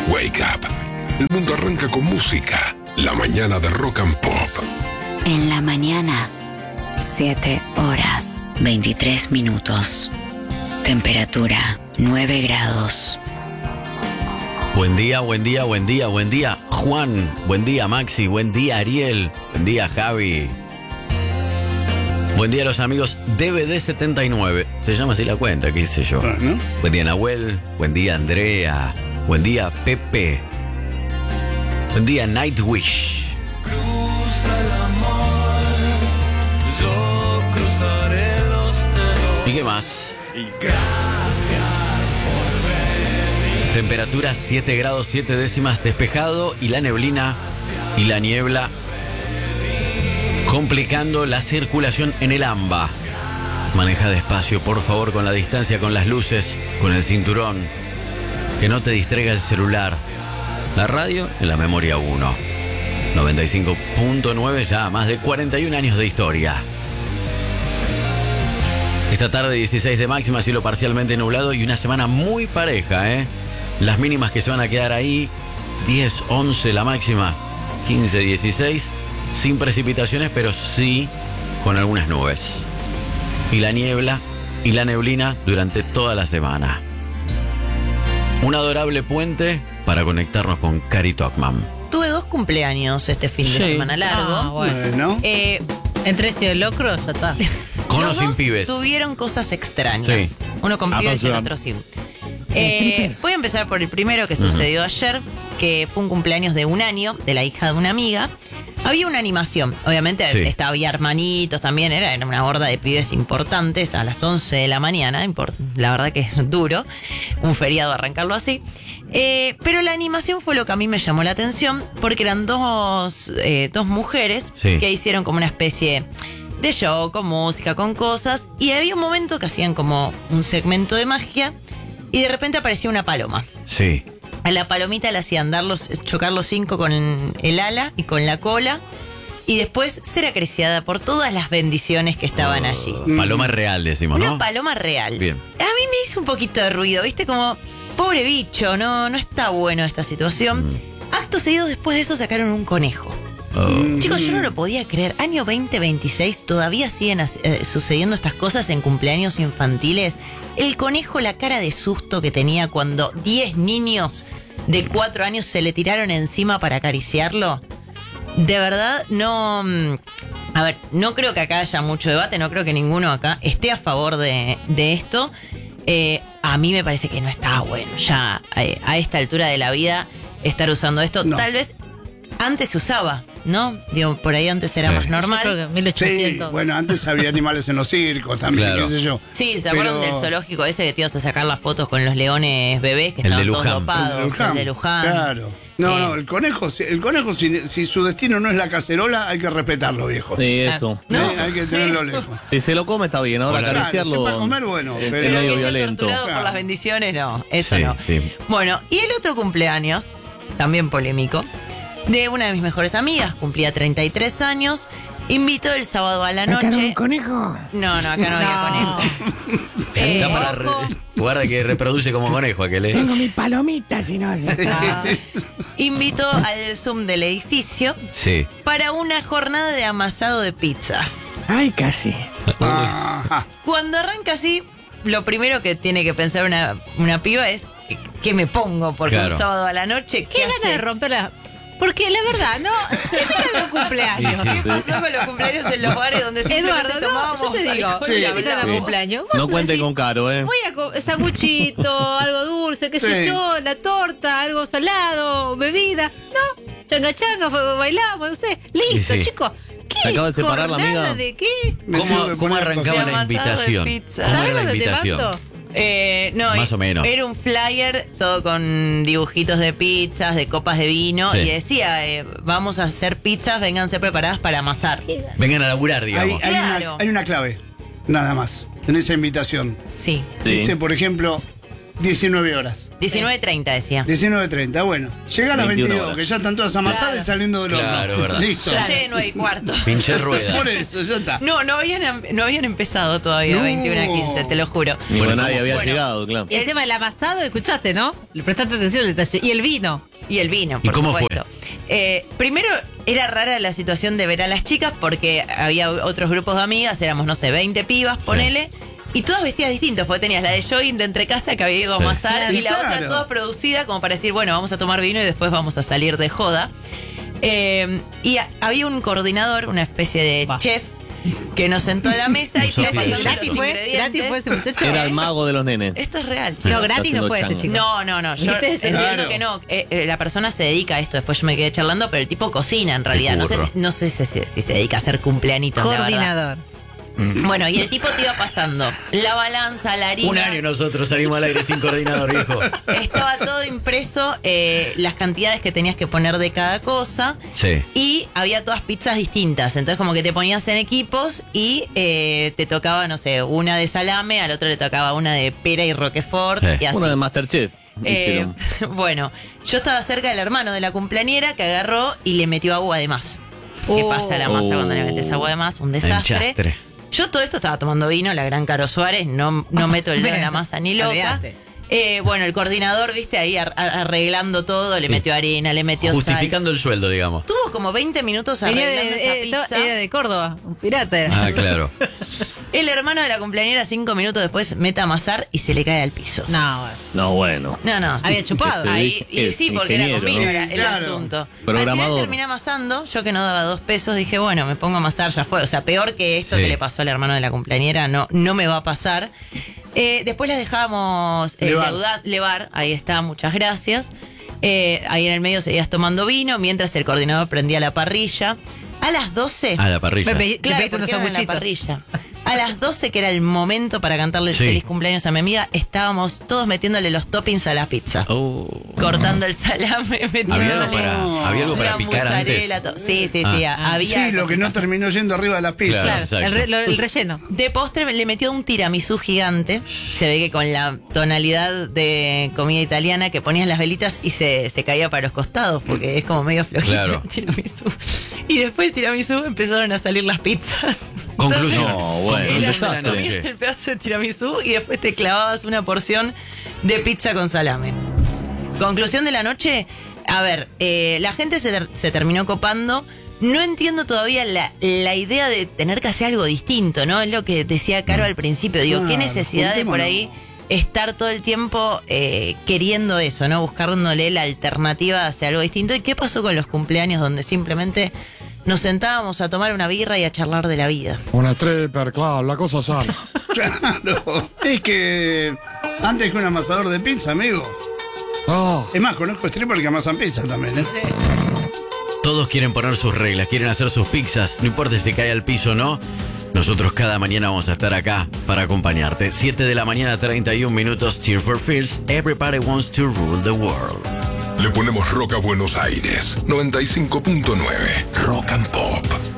Wake Up. El mundo arranca con música. La mañana de Rock and Pop. En la mañana, 7 horas, 23 minutos. Temperatura, 9 grados. Buen día, buen día, buen día, buen día, Juan. Buen día, Maxi. Buen día, Ariel. Buen día, Javi. Buen día a los amigos DVD79. Se llama así la cuenta, qué sé yo. ¿No? Buen día, Nahuel. Buen día, Andrea. Buen día, Pepe. Buen día, Nightwish. Cruza el amor, yo cruzaré los dedos. ¿Y qué más? Y gracias por venir. Temperatura 7 grados 7 décimas, despejado, y la neblina y la niebla complicando la circulación en el AMBA. Maneja despacio, por favor, con la distancia, con las luces, con el cinturón. Que no te distraiga el celular. La radio en la memoria 1. 95.9, ya más de 41 años de historia. Esta tarde 16 de máxima, cielo parcialmente nublado y una semana muy pareja, ¿eh? Las mínimas que se van a quedar ahí, 10, 11 la máxima, 15, 16, sin precipitaciones, pero sí con algunas nubes. Y la niebla y la neblina durante toda la semana. Un adorable puente para conectarnos con Cari Tokman. Tuve 2 cumpleaños este fin de semana largo. Bueno. Entre ese y el locro, ya está. Con o Los sin dos pibes. tuvieron cosas extrañas. Sí. Uno con pibes y el otro sin. Voy a empezar por el primero que sucedió ayer, que fue un cumpleaños de 1 año de la hija de una amiga. Había una animación, obviamente había hermanitos también, era una horda de pibes importantes a las 11 de la mañana, la verdad que es duro, un feriado arrancarlo así. Pero la animación fue lo que a mí me llamó la atención, porque eran dos mujeres que hicieron como una especie de show, con música, con cosas, y había un momento que hacían como un segmento de magia, y de repente aparecía una paloma. Sí. A la palomita le hacían chocar los 5 con el ala y con la cola, y después ser acariciada por todas las bendiciones que estaban allí. Paloma real, decimos, ¿no? Una paloma real. Bien. A mí me hizo un poquito de ruido, ¿viste? Como, pobre bicho, no está bueno esta situación. Acto seguido, después de eso sacaron un conejo. Chicos, yo no lo podía creer. Año 2026, todavía siguen sucediendo estas cosas en cumpleaños infantiles. El conejo, la cara de susto que tenía cuando 10 niños de 4 años se le tiraron encima para acariciarlo. De verdad, no... A ver, no creo que acá haya mucho debate, no creo que ninguno acá esté a favor de esto. A mí me parece que no está bueno ya a esta altura de la vida estar usando esto. No. Tal vez antes se usaba, ¿no? Digo, por ahí antes era más normal. Yo creo que 1800. Sí, bueno, antes había animales en los circos también, Claro. qué sé yo. Sí, ¿se acuerdan del zoológico ese que te ibas a sacar las fotos con los leones bebés que El de estaban todos Luján. dopados? El de Luján. Claro. No, el conejo si su destino no es la cacerola, hay que respetarlo, viejo. Sí, eso. No. Hay que tenerlo lejos. Si se lo come está bien, ahora Claro, acariciarlo para comer, bueno, es pero- medio Pero que sea violento. torturado Claro. por las bendiciones, no. Eso Sí, no. sí. Bueno, y el otro cumpleaños, también polémico, de una de mis mejores amigas, cumplía 33 años, invitó el sábado a la noche. conejo? No, acá no había conejo. Ya para Ojo, guarda que reproduce como conejo aquel, ¿eh? mi palomita, si no. invitó al Zoom del edificio Sí. para una jornada de amasado de pizzas. Ay, casi. Ajá. Cuando arranca así, lo primero que tiene que pensar una piba es ¿qué me pongo? Porque Claro. un sábado a la noche, ¿qué Qué gana de hace? romperla. Porque la verdad, no. ¿Qué pasa de cumpleaños? Sí, ¿Qué pasó con los cumpleaños en los bares donde simplemente Eduardo, no, tomábamos yo te digo, alcohol Sí. y ¿qué pasa de hablábamos? cumpleaños? Vos No cuente decís, con caro, voy a sanguchito, algo dulce, qué sé Sí. yo, la torta, algo salado, bebida. No, changa changa, bailamos, no sé. Listo, Sí, sí. chicos. ¿Qué? Se acaba de separar la jornada amiga. ¿De qué? Me tengo que ¿Cómo poner arrancaba cosas. la invitación? Amasado de pizza. ¿Cómo ¿Sabes era la dónde te invitación? mando? No, Más o menos. Era un flyer todo con dibujitos de pizzas, de copas de vino, Sí. y decía, vamos a hacer pizzas, vénganse preparadas para amasar. Vengan a laburar, digamos. Claro. Hay una clave, nada más, en esa invitación. Sí. Sí. Dice, por ejemplo, 19 horas. 19:30 decía. 19:30, bueno. Llega a las 21 22, horas. que ya están todas amasadas Claro. y saliendo del horno. Claro, verdad. Listo. Yo llegué 9:15. Pinche rueda. Por eso, ya está. No habían empezado todavía No. 21:15, te lo juro. Ni Bueno, nadie ¿cómo había fue? llegado, claro. Y el tema del amasado, escuchaste, ¿no? Le prestaste atención al detalle. Y el vino. Y el vino, ¿Y por cómo supuesto. Primero, era rara la situación de ver a las chicas porque había otros grupos de amigas, éramos, no sé, 20 pibas, ponele. Y todas vestidas distintas, porque tenías la de jogging de entre casa que había ido a Sí. amasar y la Claro. otra toda producida como para decir, bueno, vamos a tomar vino y después vamos a salir de joda. Había un coordinador, una especie de Va. chef, que nos sentó a la mesa y Sofía. te pasó ¿Gratis los fue? ingredientes. ¿Gratis fue ese muchacho? Era el mago de los nenes. Esto es real. Sí, No, está gratis no haciendo fue ese chango. chico. No. Yo ¿Viste? entiendo Claro. que no. La persona se dedica a esto. Después yo me quedé charlando, pero el tipo cocina en realidad. No sé, burro. no sé si se dedica a hacer cumpleañitos. la verdad. Coordinador. Bueno, y el tipo te iba pasando la balanza, la harina. Un año nosotros salimos al aire sin coordinador, viejo. Estaba todo impreso, las cantidades que tenías que poner de cada cosa. Sí. Y había todas pizzas distintas. Entonces, como que te ponías en equipos y te tocaba, no sé, una de salame, al otro le tocaba una de pera y roquefort. Sí. Y así. Uno de Masterchef. Hicieron. Bueno, yo estaba cerca del hermano de la cumpleañera que agarró y le metió agua de más. ¿Qué pasa a la masa cuando le metes agua de más? Un desastre. Enchastre. Yo todo esto estaba tomando vino, la gran Caro Suárez, no meto el dedo en la masa ni loca. Olvídate. Bueno, el coordinador, viste, ahí arreglando todo, le metió arena, le metió Justificando el sueldo, digamos. sal. Tuvo como 20 minutos Venía arreglando esa pizza. era de Córdoba, un pirata. era. Ah, claro. El hermano de la cumpleañera 5 minutos después mete a amasar y se le cae al piso. No, bueno. No, bueno. No. Había chupado. Sí. Ahí, y Es sí, porque era con ingeniero, vino ¿no? era el Claro. asunto. Al Programador. final terminé amasando, yo que no daba 2 pesos, dije, bueno, me pongo a amasar, ya fue. O sea, peor que esto Sí. que le pasó al hermano de la cumpleañera, no me va a pasar. Después las dejábamos levar, ahí está, muchas gracias. Ahí en el medio seguías tomando vino, mientras el coordinador prendía la parrilla. A las 12... A la parrilla. Le Claro, pediste unos porque era en la sanguchitos. parrilla. A las 12, que era el momento para cantarle el Sí. feliz cumpleaños a mi amiga, estábamos todos metiéndole los toppings a la pizza. Oh. Cortando el salame, metiéndole ¿Había algo para la picar antes? mozzarella, sí, Ah. había Sí, lo que no cositas. terminó yendo arriba de las pizzas. Claro. Claro, el relleno. De postre le metió un tiramisú gigante. Se ve que con la tonalidad de comida italiana que ponías las velitas y se caía para los costados, porque es como medio flojito Claro. el tiramisú. Y después del tiramisú empezaron a salir las pizzas. Conclusión. No, bueno, Conclusión un de la desastre. noche. El pedazo de tiramisú y después te clavabas una porción de pizza con salame. Conclusión de la noche, a ver, la gente se terminó copando. No entiendo todavía la idea de tener que hacer algo distinto, ¿no? Es lo que decía Caro al principio. Digo, qué Claro, necesidad de por juntémonos. ahí estar todo el tiempo queriendo eso, ¿no? Buscándole la alternativa hacia algo distinto. ¿Y qué pasó con los cumpleaños donde simplemente nos sentábamos a tomar una birra y a charlar de la vida? Una stripper, claro, la cosa sana. Claro. Es que antes que un amasador de pizza, amigo. Ah, Es más, conozco stripper que amasan pizza también, ¿eh? Todos quieren poner sus reglas, quieren hacer sus pizzas, no importa si cae al piso o no. Nosotros cada mañana vamos a estar acá para acompañarte. 7 de la mañana, 31 minutos. Tears for Fears. Everybody wants to rule the world. Le ponemos rock a Buenos Aires. 95.9. Rock and Pop.